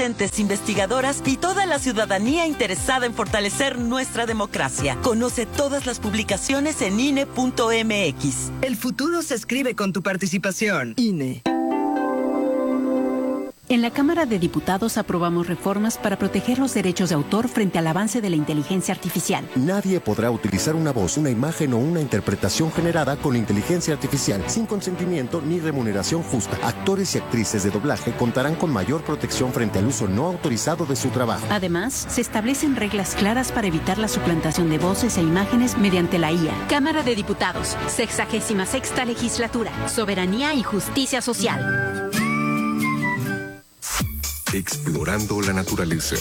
docentes, investigadoras y toda la ciudadanía interesada en fortalecer nuestra democracia. Conoce todas las publicaciones en INE.mx. El futuro se escribe con tu participación. INE. En la Cámara de Diputados aprobamos reformas para proteger los derechos de autor frente al avance de la inteligencia artificial. Nadie podrá utilizar una voz, una imagen o una interpretación generada con inteligencia artificial sin consentimiento ni remuneración justa. Actores y actrices de doblaje contarán con mayor protección frente al uso no autorizado de su trabajo. Además, se establecen reglas claras para evitar la suplantación de voces e imágenes mediante la IA. Cámara de Diputados, 66ª Legislatura, Soberanía y Justicia Social. Explorando la naturaleza.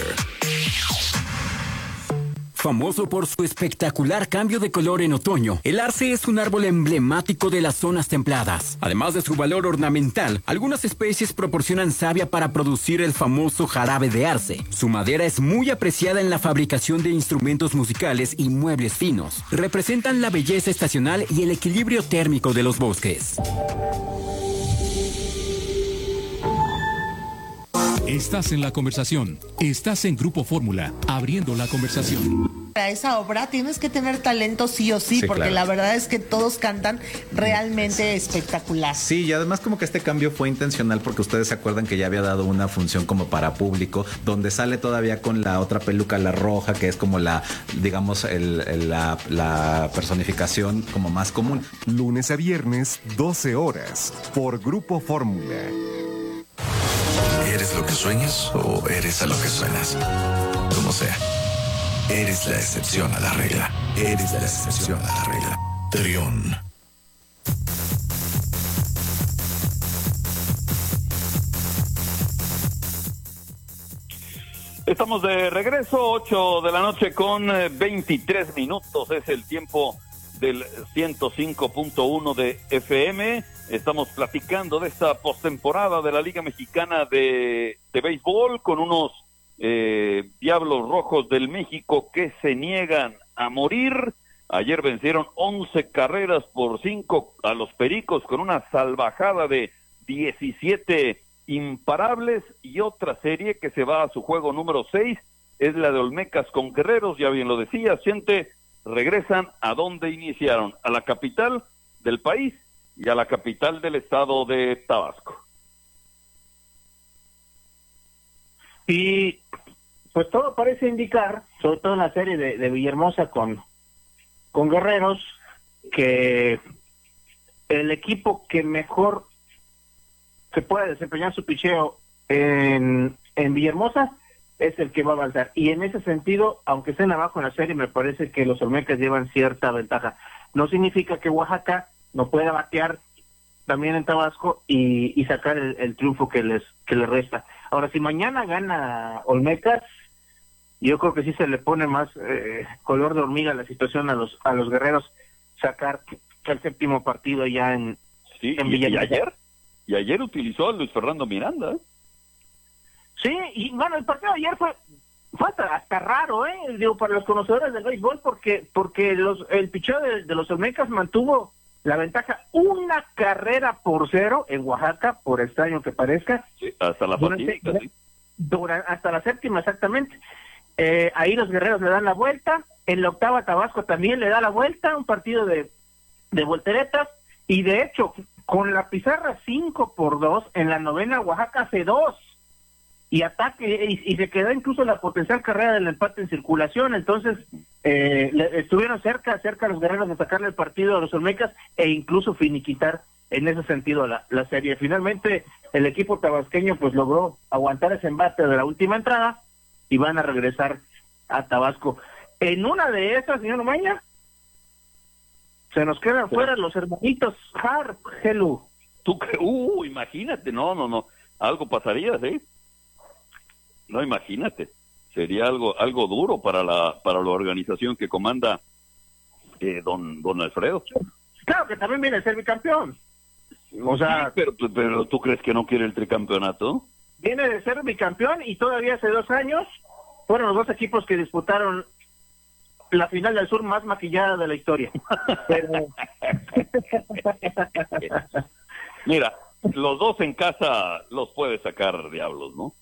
Famoso por su espectacular cambio de color en otoño, el arce es un árbol emblemático de las zonas templadas. Además de su valor ornamental, algunas especies proporcionan savia para producir el famoso jarabe de arce. Su madera es muy apreciada en la fabricación de instrumentos musicales y muebles finos. Representan la belleza estacional y el equilibrio térmico de los bosques. Estás en la conversación. Estás en Grupo Fórmula, abriendo la conversación. Para esa obra tienes que tener talento sí o sí, porque claro, la verdad es que todos cantan realmente espectacular. Sí, y además como que este cambio fue intencional porque ustedes se acuerdan que ya había dado una función como para público, donde sale todavía con la otra peluca, la roja, que es como la, digamos, la personificación como más común. Lunes a viernes, 12 horas, por Grupo Fórmula. ¿Eres lo que sueñas o eres a lo que suenas? Como sea, eres la excepción a la regla. Eres la excepción a la regla. Trión. Estamos de regreso, 8 de la noche con 23 minutos. Es el tiempo del 105.1 de FM. Estamos platicando de esta postemporada de la Liga Mexicana de Béisbol con unos Diablos Rojos del México que se niegan a morir. Ayer vencieron 11 carreras por 5 a los Pericos con una salvajada de 17 imparables, y otra serie que se va a su juego número 6 es la de Olmecas con Guerreros. Ya bien lo decía, Chente, regresan a donde iniciaron, a la capital del país y a la capital del estado de Tabasco. Y pues todo parece indicar, sobre todo en la serie de Villahermosa con Guerreros, que el equipo que mejor se pueda desempeñar su picheo en Villahermosa es el que va a avanzar. Y en ese sentido, aunque estén abajo en la serie, me parece que los Olmecas llevan cierta ventaja. No significa que Oaxaca no pueda batear también en Tabasco y sacar el triunfo que les resta. Ahora, si mañana gana Olmecas, yo creo que sí se le pone más color de hormiga la situación a los guerreros, sacar el séptimo partido ya en Villahermosa. Y ayer utilizó a Luis Fernando Miranda. Sí, y bueno, el partido de ayer fue hasta raro, digo, para los conocedores del béisbol, porque el picheo de los Olmecas mantuvo la ventaja 1-0 en Oaxaca, por extraño que parezca. Sí, hasta la fatídica, sí. Hasta la séptima, exactamente. Ahí los guerreros le dan la vuelta, en la octava Tabasco también le da la vuelta, un partido de volteretas, y de hecho, con la pizarra 5-2, en la novena Oaxaca hace 2, y ataque, y se quedó incluso la potencial carrera del empate en circulación. Entonces estuvieron cerca los guerreros de sacarle el partido a los Olmecas e incluso finiquitar en ese sentido la serie. Finalmente el equipo tabasqueño pues logró aguantar ese embate de la última entrada y van a regresar a Tabasco. En una de esas, señor Maña, se nos quedan fuera los hermanitos Harp, Helu. ¿Tú crees? Imagínate, no, algo pasaría, ¿sí? No, imagínate, sería algo duro para la organización que comanda don Alfredo. Claro que también viene a ser bicampeón. O sea, sí, pero ¿tú crees que no quiere el tricampeonato? Viene de ser bicampeón y todavía hace 2 años fueron los 2 equipos que disputaron la final del sur más maquillada de la historia. Pero... Mira, los 2 en casa los puede sacar Diablos, ¿no?